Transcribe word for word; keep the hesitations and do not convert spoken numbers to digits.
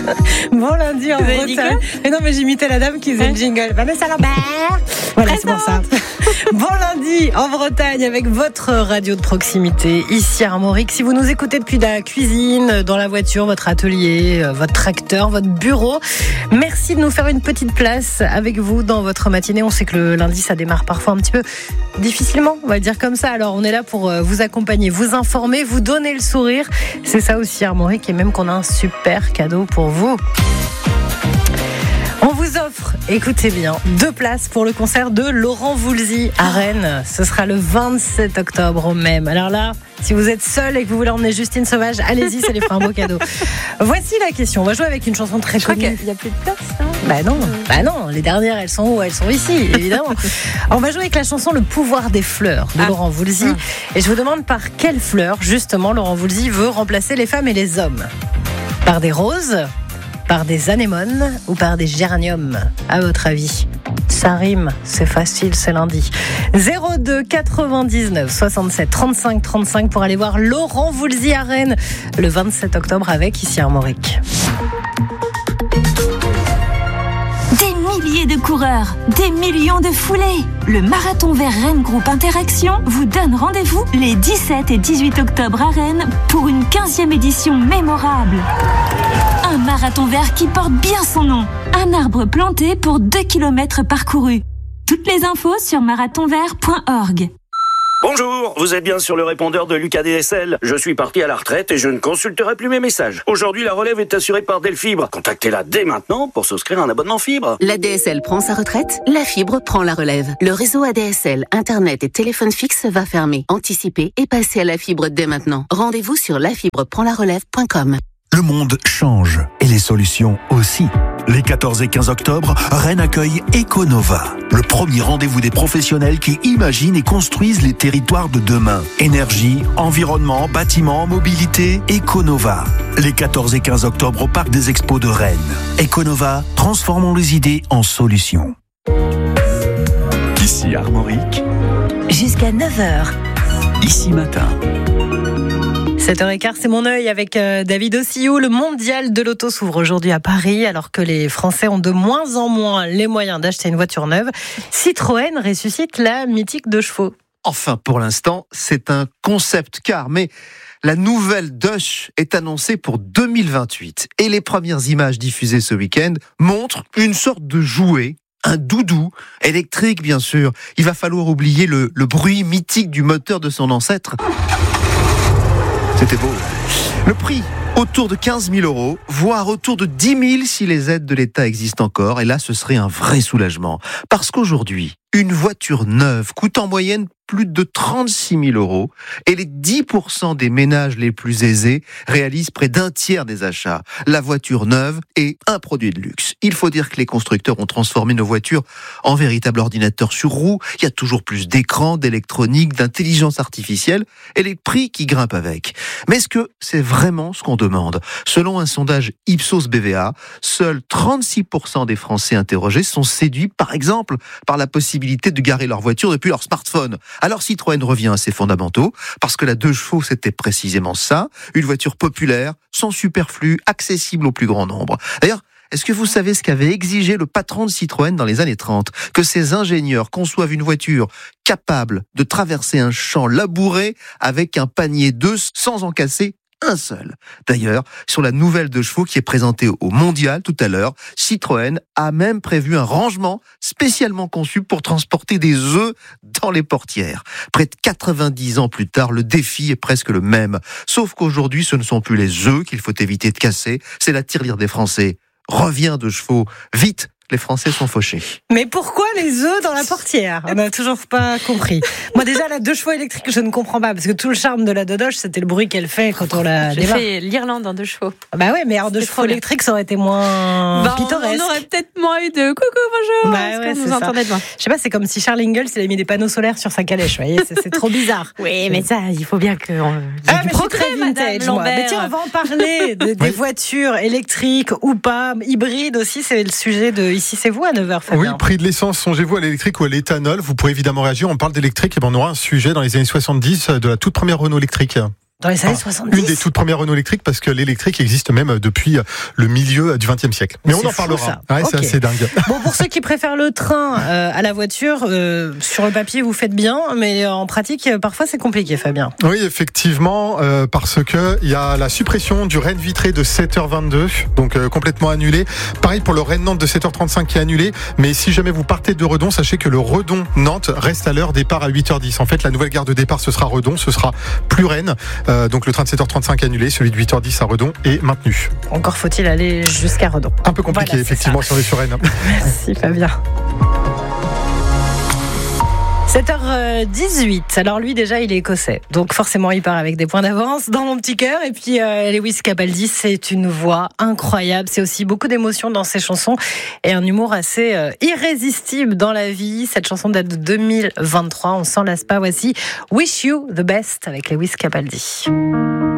Bon lundi en Bretagne. Mais non, mais j'imitais la dame qui faisait le jingle. Vanessa Lambert. Voilà, c'est pour ça. Bon lundi en Bretagne avec votre radio de proximité. Ici à Armorique. Si vous nous écoutez depuis la cuisine, dans la voiture, votre atelier, votre tracteur, votre bureau, merci de nous faire une petite place avec vous dans votre matinée. On sait que le lundi, ça démarre parfois un petit peu difficilement, on va le dire comme ça. Alors, on est là pour vous accompagner, vous informer, vous donner le sourire. C'est ça aussi Armorique, et même qu'on a un super cadeau pour vous. On vous offre, écoutez bien, deux places pour le concert de Laurent Voulzy à Rennes. Ce sera le vingt-sept octobre au même. Alors là, si vous êtes seul et que vous voulez emmener Justine Sauvage, allez-y, ça lui fera un beau cadeau. Voici la question. On va jouer avec une chanson très Je crois connue. qu'il n'y a plus de place. Hein bah non, bah non. Les dernières, elles sont où ? Elles sont ici, évidemment. On va jouer avec la chanson Le pouvoir des fleurs de ah. Laurent Voulzy. Ah. Et je vous demande par quelle fleur, justement, Laurent Voulzy veut remplacer les femmes et les hommes ? Par des roses ? Par des anémones ou par des géraniums, à votre avis? Ça rime, c'est facile, c'est lundi. zéro deux quatre-vingt-dix-neuf soixante-sept trente-cinq trente-cinq pour aller voir Laurent Voulzy à Rennes le vingt-sept octobre avec ici Armorique. Des milliers de coureurs, des millions de foulées. Le Marathon Vert Rennes Groupe Interaction vous donne rendez-vous les dix-sept et dix-huit octobre à Rennes pour une quinzième édition mémorable. Un marathon vert qui porte bien son nom. Un arbre planté pour deux kilomètres parcourus. Toutes les infos sur marathon vert point org. Bonjour, vous êtes bien sur le répondeur de Lucas D S L. Je suis parti à la retraite et je ne consulterai plus mes messages. Aujourd'hui, la relève est assurée par Delfibre. Contactez-la dès maintenant pour souscrire un abonnement fibre. La D S L prend sa retraite, la fibre prend la relève. Le réseau A D S L, Internet et téléphone fixe va fermer. Anticipez et passez à la fibre dès maintenant. Rendez-vous sur la fibre prend la relève point com. Le monde change et les solutions aussi. Les quatorze et quinze octobre, Rennes accueille Econova, le premier rendez-vous des professionnels qui imaginent et construisent les territoires de demain. Énergie, environnement, bâtiment, mobilité, Econova. Les quatorze et quinze octobre au Parc des Expos de Rennes. Econova, transformons les idées en solutions. Ici Armorique. Jusqu'à neuf heures. Ici matin. sept heures quinze, c'est mon œil avec David Ossillou. Le mondial de l'auto s'ouvre aujourd'hui à Paris, alors que les Français ont de moins en moins les moyens d'acheter une voiture neuve. Citroën ressuscite la mythique deux chevaux. Enfin, pour l'instant, c'est un concept car, mais la nouvelle Dush est annoncée pour deux mille vingt-huit. Et les premières images diffusées ce week-end montrent une sorte de jouet, un doudou, électrique bien sûr. Il va falloir oublier le, le bruit mythique du moteur de son ancêtre. C'était beau. Le prix, autour de quinze mille euros, voire autour de dix mille si les aides de l'État existent encore. Et là, ce serait un vrai soulagement. Parce qu'aujourd'hui, une voiture neuve coûte en moyenne plus de trente-six mille euros et les dix pour cent des ménages les plus aisés réalisent près d'un tiers des achats. La voiture neuve est un produit de luxe. Il faut dire que les constructeurs ont transformé nos voitures en véritable ordinateur sur roue. Il y a toujours plus d'écrans, d'électronique, d'intelligence artificielle et les prix qui grimpent avec. Mais est-ce que c'est vraiment ce qu'on demande ? Selon un sondage Ipsos B V A, seuls trente-six pour cent des Français interrogés sont séduits, par exemple, par la possibilité de garer leur voiture depuis leur smartphone. Alors Citroën revient à ses fondamentaux, parce que la deux chevaux, c'était précisément ça, une voiture populaire, sans superflu, accessible au plus grand nombre. D'ailleurs, est-ce que vous savez ce qu'avait exigé le patron de Citroën dans les années trente ? Que ses ingénieurs conçoivent une voiture capable de traverser un champ labouré avec un panier d'œufs sans en casser un seul. D'ailleurs, sur la nouvelle deux chevaux qui est présentée au Mondial tout à l'heure, Citroën a même prévu un rangement spécialement conçu pour transporter des œufs dans les portières. Près de quatre-vingt-dix ans plus tard, le défi est presque le même. Sauf qu'aujourd'hui, ce ne sont plus les œufs qu'il faut éviter de casser, c'est la tirelire des Français. Reviens deux chevaux, vite! Les Français sont fauchés. Mais pourquoi les œufs dans la portière ? On n'a toujours pas compris. Moi déjà, la deux chevaux électrique, je ne comprends pas, parce que tout le charme de la Dodoche, c'était le bruit qu'elle fait quand on la démarre. J'ai fait l'Irlande en deux chevaux. Bah ouais, mais en deux chevaux électrique, ça aurait été moins bah, pittoresque. On aurait peut-être moins eu de coucou, bonjour. Bah ouais, qu'on nous entendait de loin. Je sais pas, c'est comme si Charles Ingalls il avait mis des panneaux solaires sur sa calèche. Vous voyez, c'est, c'est trop bizarre. Oui, mais ça, il faut bien que. On... Ah, mais progrès, c'est très vintage, moi. Mais tiens, on va en parler de, des oui. voitures électriques ou pas, hybrides aussi. C'est le sujet de Ici c'est vous à neuf heures. Oui, prix de l'essence, songez-vous à l'électrique ou à l'éthanol. Vous pourrez évidemment réagir. On parle d'électrique et ben on aura un sujet dans les années soixante-dix de la toute première Renault électrique. Dans les années soixante-dix. Une des toutes premières Renault électriques, parce que l'électrique existe même depuis le milieu du vingtième siècle. Mais c'est on en parlera. Ouais, okay. C'est assez dingue. Bon, pour ceux qui préfèrent le train euh, à la voiture, euh, sur le papier vous faites bien, mais en pratique parfois c'est compliqué, Fabien. Oui, effectivement, euh, parce que il y a la suppression du Rennes Vitré de sept heures vingt-deux, donc euh, complètement annulé. Pareil pour le Rennes Nantes de sept heures trente-cinq qui est annulé. Mais si jamais vous partez de Redon, sachez que le Redon Nantes reste à l'heure, départ à huit heures dix. En fait, la nouvelle gare de départ ce sera Redon, ce sera plus Rennes. Euh, donc le train de sept heures trente-cinq annulé, celui de huit heures dix à Redon est maintenu. Encore faut-il aller jusqu'à Redon. Un peu compliqué, voilà, effectivement, sur les sur Rennes. Merci Fabien. sept heures dix-huit. Alors lui déjà il est écossais, donc forcément il part avec des points d'avance dans mon petit cœur. Et puis euh, Lewis Capaldi, c'est une voix incroyable, c'est aussi beaucoup d'émotions dans ses chansons et un humour assez euh, irrésistible dans la vie. Cette chanson date de deux mille vingt-trois, on s'en lasse pas. Voici Wish You the Best avec Lewis Capaldi.